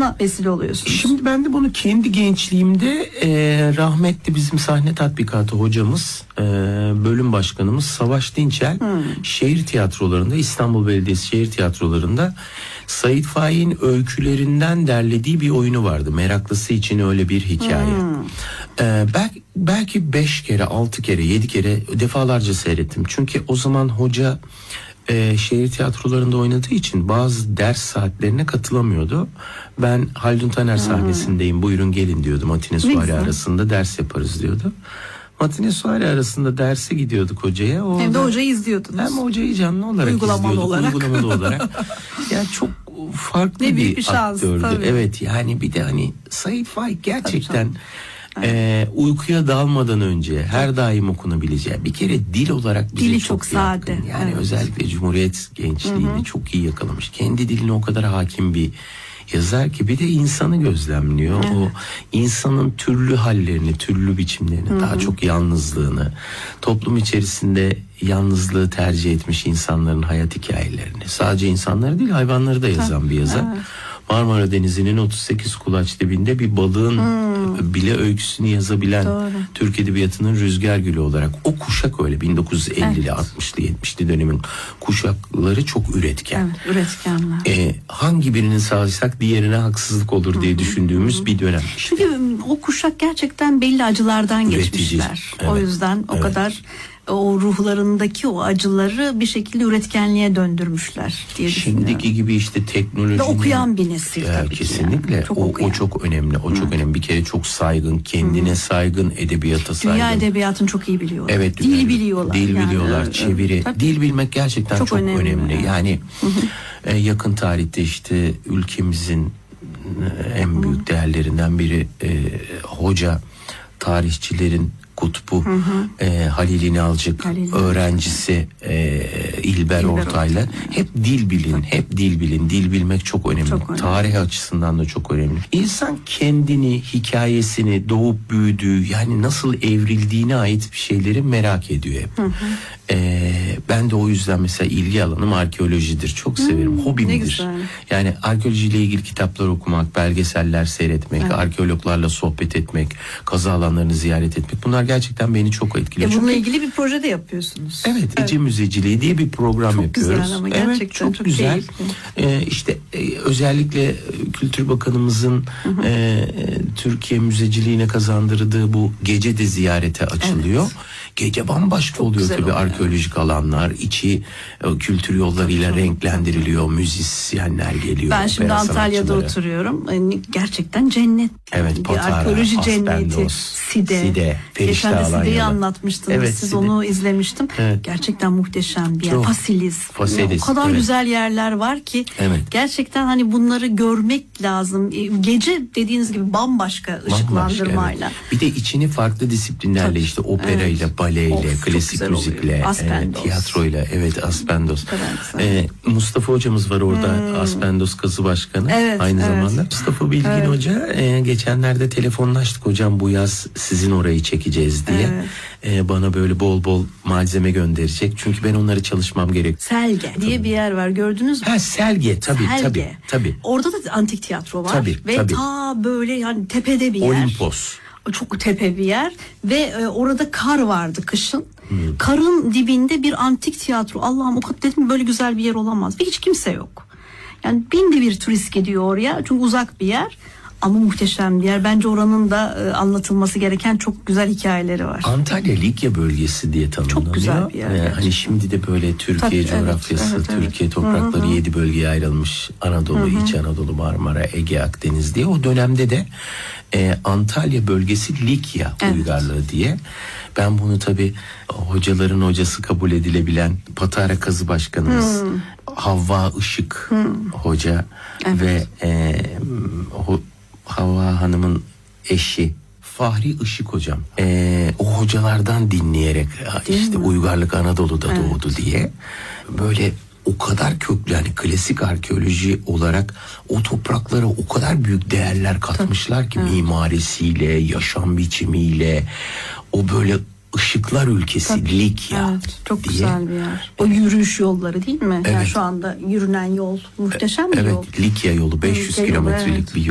çıkmasına vesile oluyorsunuz. Şimdi ben de bunu kendi gençliğimde rahmetli bizim sahne tatbikatı hocamız, bölüm başkanımız Savaş Dinçel şehir tiyatrolarında, İstanbul Belediyesi şehir tiyatrolarında Sait Faik'in öykülerinden derlediği bir oyunu vardı. Meraklısı için öyle bir hikaye. Belki 5 kere, 6 kere, 7 kere defalarca seyrettim. Çünkü o zaman hoca şehir tiyatrolarında oynadığı için bazı ders saatlerine katılamıyordu. Ben Haldun Taner sahnesindeyim, buyurun gelin diyordu. Matine suari arasında ders yaparız diyordu. Matine suari arasında derse gidiyorduk hocaya. Hem de hocayı izliyordunuz. Hem hocayı canlı olarak uygulamalı izliyorduk. Uygulamalı olarak. Yani çok farklı bir şans, aktördü. tabii. Evet, yani bir de hani Sait Faik gerçekten uykuya dalmadan önce her daim okunabileceği, bir kere dil olarak bize Dili çok çok sade. yatkın. Yani Evet. özellikle Cumhuriyet gençliğini çok iyi yakalamış. Kendi diline o kadar hakim bir yazar ki, bir de insanı gözlemliyor. O insanın türlü hallerini, türlü biçimlerini, daha çok yalnızlığını, toplum içerisinde yalnızlığı tercih etmiş insanların hayat hikayelerini, sadece insanları değil hayvanları da yazan bir yazar. Marmara Denizi'nin 38 kulaç dibinde bir balığın bile öyküsünü yazabilen Türk Edebiyatı'nın rüzgar gülü olarak. O kuşak öyle 1950'li 60'lı 70'li dönemin kuşakları çok üretken. Evet, üretkenler. Hangi birini sağlaysak diğerine haksızlık olur diye düşündüğümüz bir dönem. Çünkü o kuşak gerçekten belli acılardan Üretici. geçmişler. Evet. O yüzden o kadar o ruhlarındaki o acıları bir şekilde üretkenliğe döndürmüşler diye düşünüyorum. Şimdiki gibi işte teknolojinin... Ve okuyan bir nesil tabii ki. Kesinlikle. Yani. O çok önemli. O çok önemli. Bir kere çok saygın, kendine saygın, edebiyata saygın. Dünya edebiyatını çok iyi biliyorlar. Evet, dil biliyorlar. Dil biliyorlar, çeviri. Tabii. Dil bilmek gerçekten çok önemli. Yani yakın tarihte işte ülkemizin en büyük değerlerinden biri hoca, tarihçilerin kutbu Halil İnalcık, öğrencisi İlber Ortaylı. Hep dil bilin, hep dil bilin. Dil bilmek çok önemli. Tarih açısından da çok önemli. İnsan kendini, hikayesini, doğup büyüdüğü, yani nasıl evrildiğine ait bir şeyleri merak ediyor hep. Ben de o yüzden mesela ilgi alanım arkeolojidir. Çok severim. Hobimdir. Yani arkeolojiyle ilgili kitaplar okumak, belgeseller seyretmek, arkeologlarla sohbet etmek, kazı alanlarını ziyaret etmek. Bunlar gerçekten beni çok etkiliyor. Bununla ilgili bir projede yapıyorsunuz. Evet, Ece Müzeciliği diye bir program çok yapıyoruz. Çok güzel ama gerçekten çok güzel. İşte özellikle Kültür Bakanımızın Türkiye müzeciliğine kazandırdığı bu gece de ziyarete açılıyor. Evet. Gece bambaşka çok oluyor tabii, arkeolojik alanlar, içi kültür yollarıyla renklendiriliyor, müzisyenler geliyor. Ben şimdi Antalya'da oturuyorum. Gerçekten cennet. Evet, Patara, arkeoloji cenneti, Side. Geçen de Side'yi anlatmıştınız. Evet, siz onu izlemiştim. Evet. Gerçekten muhteşem bir yer. Fasilis. O kadar güzel yerler var ki gerçekten hani bunları görmek lazım. Gece dediğiniz gibi bambaşka ışıklandırmayla. Bir de içini farklı disiplinlerle, işte operayla, baleyle, klasik müzikle, tiyatroyla, Aspendos. Mustafa hocamız var orada, Aspendos Kazı Başkanı aynı zamanda. Mustafa Bilgin Hoca, geçenlerde telefonlaştık, hocam bu yaz sizin orayı çekeceğiz diye. Bana böyle bol bol malzeme gönderecek. Çünkü ben onları çalışmam gerek. Selge diye bir yer var, gördünüz mü? Selge tabii. Orada da antik tiyatro var. Ve ta böyle yani tepede bir yer. Olimpos. Çok tepe bir yer ve orada kar vardı kışın. Karın dibinde bir antik tiyatro. Allah'ım, o kadar dedim, böyle güzel bir yer olamaz. Ve hiç kimse yok. Yani binde bir turist gidiyor oraya. Çünkü uzak bir yer. Ama muhteşem bir yer. Bence oranın da anlatılması gereken çok güzel hikayeleri var. Antalya Likya bölgesi diye tanımlanıyor. Çok güzel bir yer. Hani şimdi de böyle Türkiye coğrafyası, Türkiye toprakları 7 bölgeye ayrılmış. Anadolu, İç Anadolu, Marmara, Ege, Akdeniz diye. O dönemde de Antalya bölgesi Likya uygarlığı diye. Ben bunu tabii hocaların hocası kabul edilebilen Patara Kazı Başkanımız Havva Işık Hoca ve Havva Hanım'ın eşi Fahri Işık hocam. O hocalardan dinleyerek işte uygarlık Anadolu'da doğdu diye böyle o kadar köklü, yani klasik arkeoloji olarak o topraklara o kadar büyük değerler katmışlar ki mimarisiyle, yaşam biçimiyle, o böyle ışıklar ülkesi Likya. Çok güzel bir yer. O yürüyüş yolları değil mi? Yani şu anda yürünen yol muhteşem bir yol. Likya yolu 500 kilometrelik bir yol.